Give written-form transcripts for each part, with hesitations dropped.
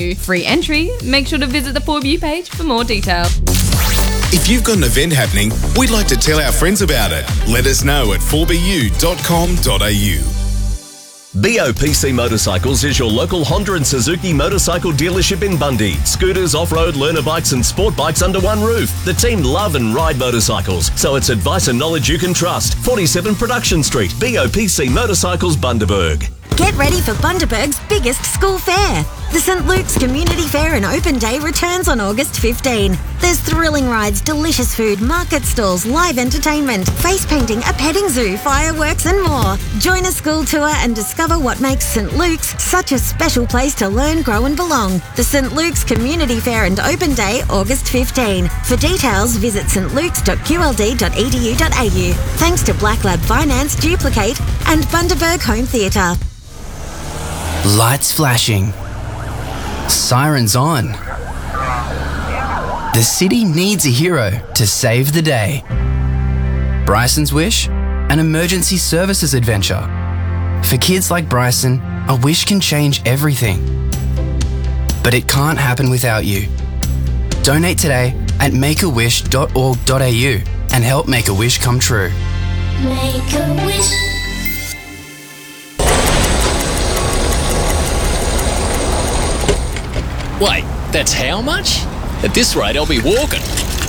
Free entry. Make sure to visit the For You page for more detail. If you've got an event happening, we'd like to tell our friends about it. Let us know at 4bu.com.au. BOPC Motorcycles is your local Honda and Suzuki motorcycle dealership in Bundy. Scooters, off-road, learner bikes and sport bikes under one roof. The team love and ride motorcycles, so it's advice and knowledge you can trust. 47 Production Street, BOPC Motorcycles, Bundaberg. Get ready for Bundaberg's biggest school fair. The St Luke's Community Fair and Open Day returns on August 15. There's thrilling rides, delicious food, market stalls, live entertainment, face painting, a petting zoo, fireworks and more. Join a school tour and discover what makes St Luke's such a special place to learn, grow and belong. The St Luke's Community Fair and Open Day, August 15. For details, visit stlukes.qld.edu.au. Thanks to Black Lab Finance, Duplicate and Bundaberg Home Theatre. Lights flashing. Sirens on. The city needs a hero to save the day. Bryson's Wish, an emergency services adventure. For kids like Bryson, a wish can change everything. But it can't happen without you. Donate today at makeawish.org.au and help make a wish come true. Make a wish. Wait, that's how much? At this rate, I'll be walking.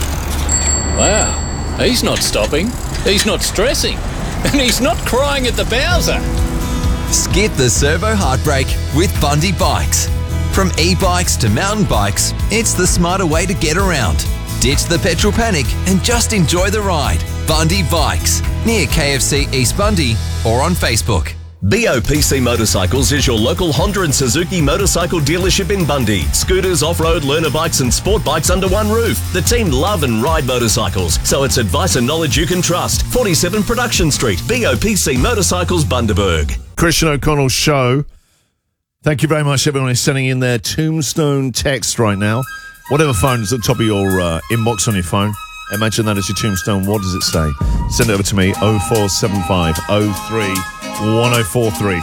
Wow, he's not stopping, he's not stressing, and he's not crying at the Bowser. Skip the servo heartbreak with Bundy Bikes. From e-bikes to mountain bikes, it's the smarter way to get around. Ditch the petrol panic and just enjoy the ride. Bundy Bikes, near KFC East Bundy or on Facebook. BOPC Motorcycles is your local Honda and Suzuki motorcycle dealership in Bundy. Scooters, off-road, learner bikes and sport bikes under one roof. The team love and ride motorcycles, so it's advice and knowledge you can trust. 47 Production Street, BOPC Motorcycles, Bundaberg. Christian O'Connell's show. Thank you very much, everyone who's sending in their tombstone text right now. Whatever phone is at the top of your inbox on your phone, imagine that as your tombstone. What does it say? Send it over to me, 0475 03 1043.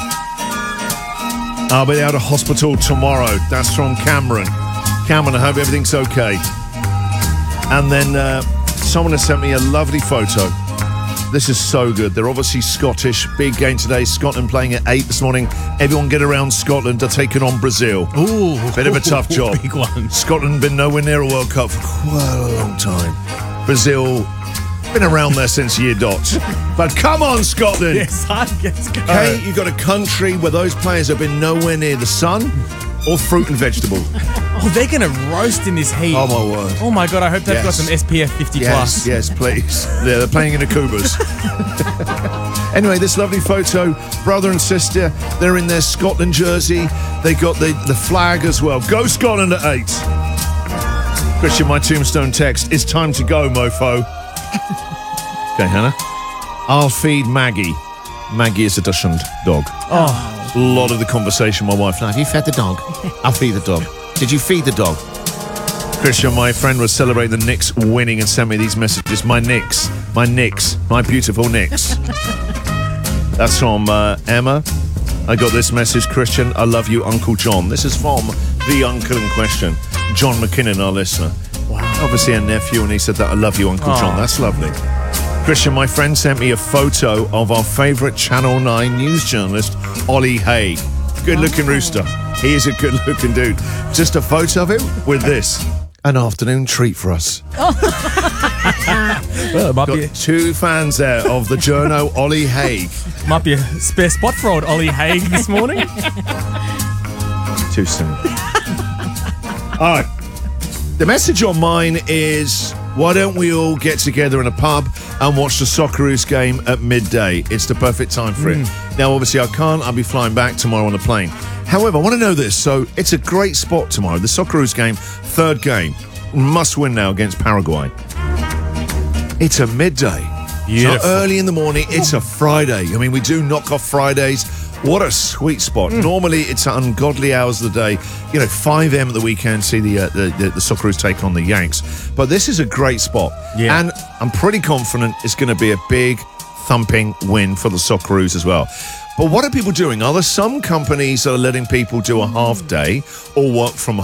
I'll be out of hospital tomorrow. That's from Cameron. Cameron, I hope everything's okay. And then someone has sent me a lovely photo. This is so good. They're obviously Scottish. Big game today. Scotland playing at 8 this morning. Everyone get around Scotland. They're taking on Brazil. Ooh. Bit of a tough job. Big one. Scotland been nowhere near a World Cup for quite a long time. Brazil been around there since year dot. But come on, Scotland. Yes, I guess. Okay, you've got a country where those players have been nowhere near the sun or fruit and vegetable. Oh, they're going to roast in this heat. Oh, my word. Oh, my God. I hope they've got some SPF 50 plus. Yes, please. They're playing in the Cougars. Anyway, this lovely photo, brother and sister, they're in their Scotland jersey. They got the flag as well. Go Scotland at 8. Christian, my tombstone text, it's time to go, mofo. Okay, Hannah. I'll feed Maggie. Maggie is a Dachshund dog. Oh. A lot of the conversation, my wife, have you fed the dog? I'll feed the dog. Did you feed the dog? Christian, my friend, was celebrating the Knicks winning and sent me these messages. My Knicks, my beautiful Knicks. That's from Emma. I got this message, Christian, I love you, Uncle John. This is from the uncle in question, John McKinnon, our listener. Wow. Obviously a nephew, and he said that, I love you, Uncle John. That's lovely. Christian, my friend sent me a photo of our favourite Channel 9 news journalist, Ollie Haig. Good-looking rooster. He is a good-looking dude. Just a photo of him with this. An afternoon treat for us. Well, it might Got 2 fans there of the journo, Ollie Haig. Might be a spare spot for old Ollie Haig this morning. Too soon. All right. The message on mine is, why don't we all get together in a pub and watch the Socceroos game at midday? It's the perfect time for it. Now, obviously, I can't. I'll be flying back tomorrow on the plane. However, I want to know this. So, it's a great spot tomorrow. The Socceroos game, 3rd game. Must win now against Paraguay. It's a midday. It's not early in the morning. It's a Friday. I mean, we do knock off Fridays. What a sweet spot. Normally, it's at ungodly hours of the day. 5 a.m. at the weekend, see the Socceroos take on the Yanks. But this is a great spot. Yeah. And I'm pretty confident it's going to be a big, thumping win for the Socceroos as well. But what are people doing? Are there some companies that are letting people do a half day or work from